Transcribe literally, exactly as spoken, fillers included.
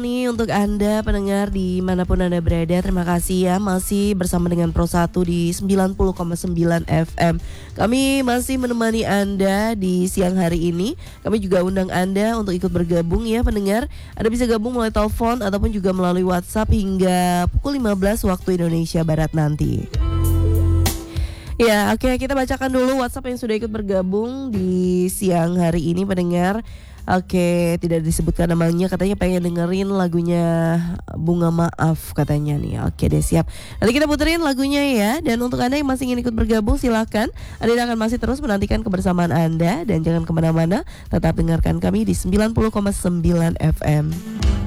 Nih untuk Anda pendengar dimanapun Anda berada, terima kasih ya masih bersama dengan Pro satu di sembilan puluh koma sembilan F M. Kami masih menemani Anda di siang hari ini. Kami juga undang Anda untuk ikut bergabung ya pendengar. Anda bisa gabung melalui telepon ataupun juga melalui WhatsApp hingga pukul lima belas waktu Indonesia Barat nanti. Ya, oke, kita bacakan dulu WhatsApp yang sudah ikut bergabung di siang hari ini pendengar. Oke, tidak disebutkan namanya, katanya pengen dengerin lagunya Bunga Maaf katanya nih. Oke deh, siap. Nanti kita puterin lagunya ya. Dan untuk Anda yang masih ingin ikut bergabung silakan. Anda akan masih terus menantikan kebersamaan Anda. Dan jangan kemana-mana, tetap dengarkan kami di sembilan puluh koma sembilan F M.